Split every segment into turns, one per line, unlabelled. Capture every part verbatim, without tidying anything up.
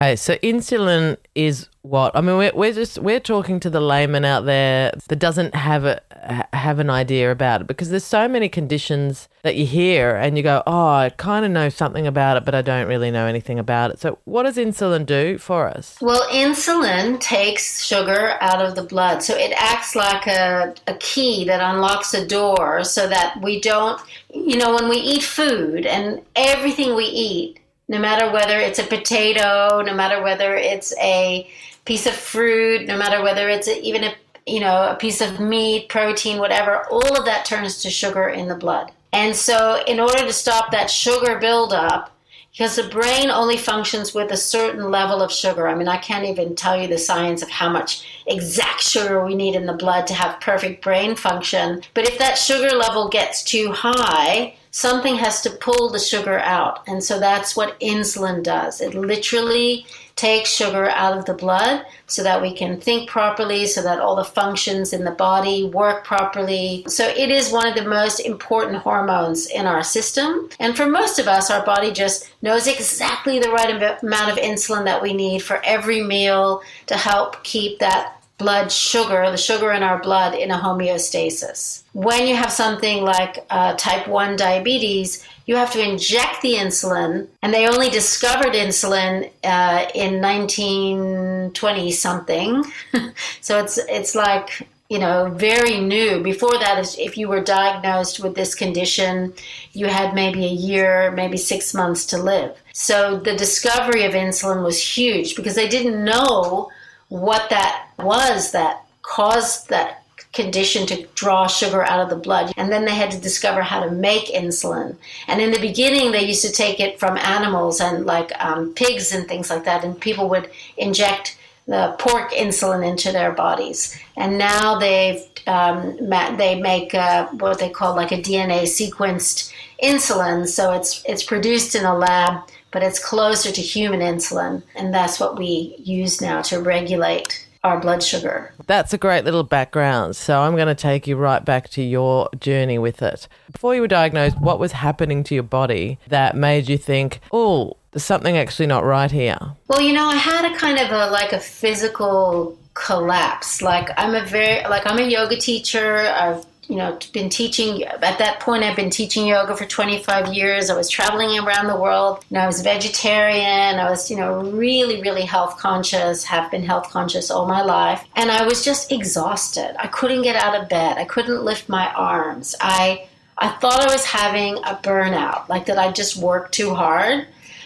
Okay, so insulin is what? I mean, we're, we're just we're talking to the layman out there that doesn't have a have an idea about it, because there's so many conditions that you hear and you go, oh, I kind of know something about it, but I don't really know anything about it. So what does insulin do for us?
Well, insulin takes sugar out of the blood. So it acts like a, a key that unlocks a door so that we don't, you know, when we eat food, and everything we eat, no matter whether it's a potato, no matter whether it's a piece of fruit, no matter whether it's a, even a, you know, a piece of meat, protein, whatever, all of that turns to sugar in the blood. And so in order to stop that sugar buildup, because the brain only functions with a certain level of sugar. I mean, I can't even tell you the science of how much exact sugar we need in the blood to have perfect brain function. But if that sugar level gets too high, something has to pull the sugar out. And so that's what insulin does. It literally takes sugar out of the blood so that we can think properly, so that all the functions in the body work properly. So it is one of the most important hormones in our system. And for most of us, our body just knows exactly the right amount of insulin that we need for every meal to help keep that blood sugar, the sugar in our blood, in a homeostasis. When you have something like uh, type one diabetes, you have to inject the insulin, and they only discovered insulin uh, in nineteen twenty something. So it's it's like, you know, very new. Before that, if you were diagnosed with this condition, you had maybe a year, maybe six months to live. So the discovery of insulin was huge because they didn't know what that was that caused that condition to draw sugar out of the blood. And then they had to discover how to make insulin. And in the beginning, they used to take it from animals and like um, pigs and things like that. And people would inject the pork insulin into their bodies. And now they've um, they make uh, what they call like a D N A sequenced insulin. So it's it's produced in a lab, but it's closer to human insulin. And that's what we use now to regulate our blood sugar.
That's a great little background. So I'm going to take you right back to your journey with it. Before you were diagnosed, what was happening to your body that made you think, oh, there's something actually not right here?
Well, you know, I had a kind of a like a physical collapse. Like I'm a very like I'm a yoga teacher. I've you know, been teaching, at that point I've been teaching yoga for twenty-five years. I was traveling around the world. You know, I was vegetarian. I was, you know, really, really health conscious, have been health conscious all my life. And I was just exhausted. I couldn't get out of bed. I couldn't lift my arms. I I thought I was having a burnout, like that I just worked too hard.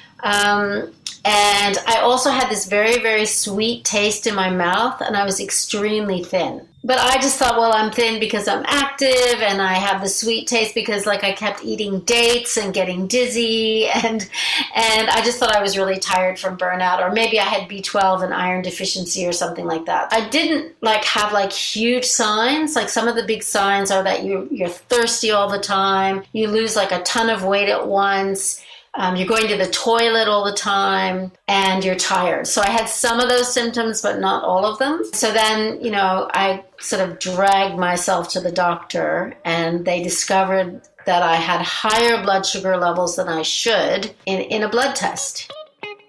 Um, and I also had this very, very sweet taste in my mouth, and I was extremely thin. But I just thought, well, I'm thin because I'm active, and I have the sweet taste because, like, I kept eating dates and getting dizzy, and and I just thought I was really tired from burnout, or maybe I had B twelve and iron deficiency or something like that. I didn't, like, have, like, huge signs. Like, some of the big signs are that you, you're thirsty all the time, you lose, like, a ton of weight at once, Um, you're going to the toilet all the time, and you're tired. So I had some of those symptoms, but not all of them. So then, you know, I sort of dragged myself to the doctor, and they discovered that I had higher blood sugar levels than I should in, in a blood test.